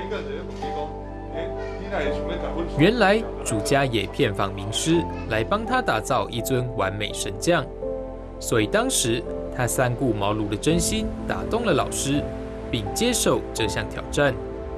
原来主家也遍访名师来帮他打造一尊完美神将，所以当时他三顾茅庐的真心打动了老师，并接受这项挑战。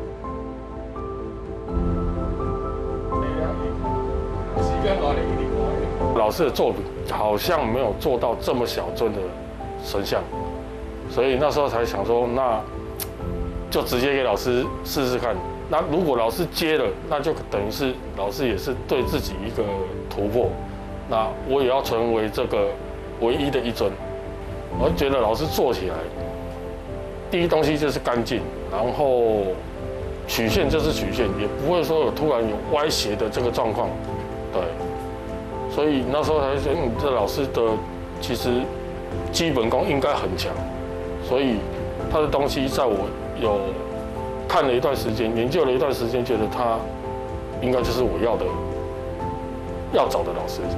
老师的作品好像没有做到这么小尊的神像，所以那时候才想说，那就直接给老师试试看。那如果老师接了，那就等于是老师也是对自己一个突破。那我也要成为这个唯一的一尊。我觉得老师做起来，第一东西就是干净，然后曲线就是曲线，也不会说有突然有歪斜的这个状况，对。所以那时候才觉得，这老师的其实基本功应该很强，所以他的东西在我有看了一段时间，研究了一段时间，觉得他应该就是我要找的老师。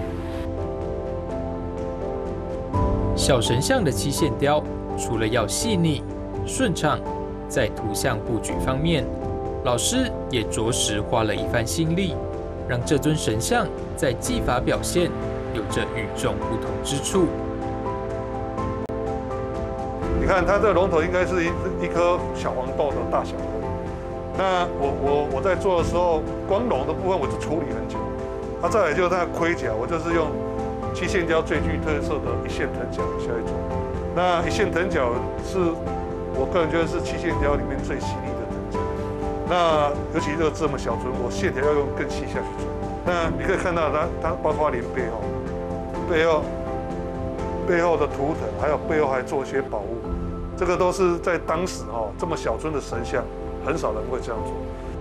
小神像的漆线雕，除了要细腻、顺畅，在图像布局方面，老师也着实花了一番心力，让这尊神像在技法表现有着与众不同之处。 你看，它这个龙头应该是一颗小黄豆的大小。那我在做的时候，光龙的部分我就处理很久。再来就是它的盔甲，我就是用漆线雕最具特色的一线藤角下去做。那一线藤角是我个人觉得是漆线雕里面最细腻的藤角。那尤其这么小尊，我线条要用更细下去做。那你可以看到它包括连背后的图腾，还有背后还做一些宝物，这个都是在当时这么小尊的神像，很少人会这样做。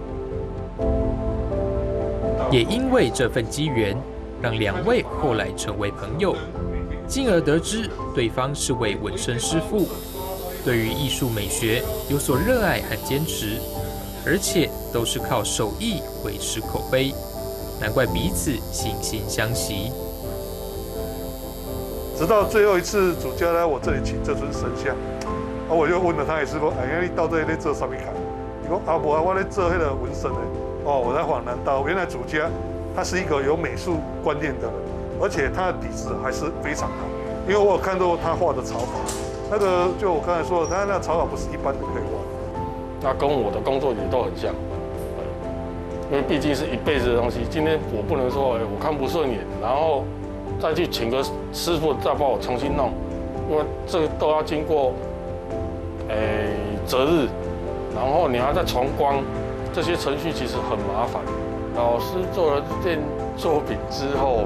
也因为这份机缘，让两位后来成为朋友，进而得知对方是位纹身师傅，对于艺术美学有所热爱和坚持，而且都是靠手艺维持口碑，难怪彼此惺惺相惜。 直到最后一次主家来我这里请这尊神像，我就问了他也是说，哎，你到这里在做什么卡？你说啊，我在做那个纹身的。我才恍然大悟，原来主家他是一个有美术观念的人，而且他的底子还是非常好。因为我有看到他画的草法，那个就我刚才说的，他那个草法不是一般的可以画。 那跟我的工作也都很像，因为毕竟是一辈子的东西。今天我不能说，我看不顺眼，然后再去请个师傅再帮我重新弄，因为这个都要经过择日，然后你还要再重光。这些程序其实很麻烦。老师做了这件作品之后，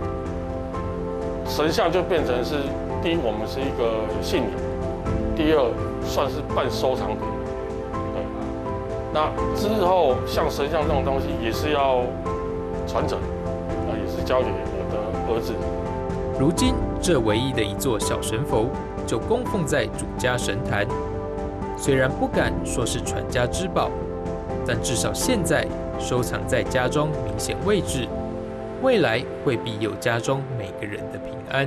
神像就变成是第一，我们是一个信仰；第二，算是半收藏品。对。那之后像神像这种东西也是要传承，也是交给我的儿子。 如今这唯一的一座小神佛，就供奉在主家神坛。虽然不敢说是传家之宝，但至少现在收藏在家中明显位置，未来会庇佑家中每个人的平安。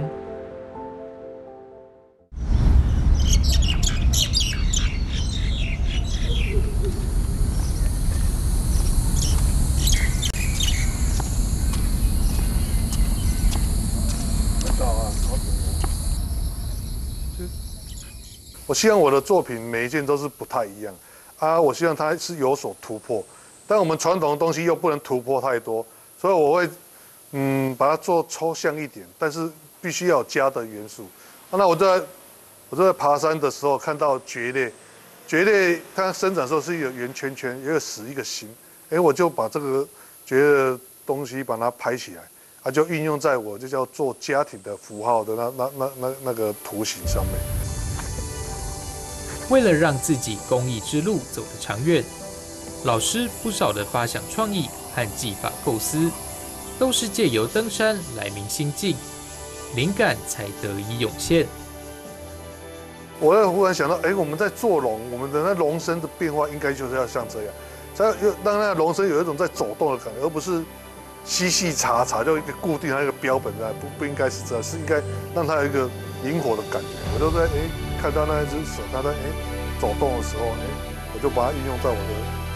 我希望我的作品每一件都是不太一样。我希望它是有所突破，但我们传统的东西又不能突破太多，所以我会把它做抽象一点，但是必须要有家的元素。那我在爬山的时候看到蕨类它生长的时候是一个圆圈圈，一个死一个心，我就把这个蕨类的东西把它拍起来，就运用在我就叫做家庭的符号的那个图形上面。 为了让自己工艺之路走得长远，老师不少的发想创意和技法构思，都是借由登山来明心境，灵感才得以涌现。 我又忽然想到，我们在做龙，我们的那龙身的变化应该就是要像这样，才让那龙身有一种在走动的感觉，而不是细细查就一个固定它一个标本在，不应该是这样，是应该让它有一个灵活的感觉。我就在看到那一只手，它在走动的时候，我就把它运用在我的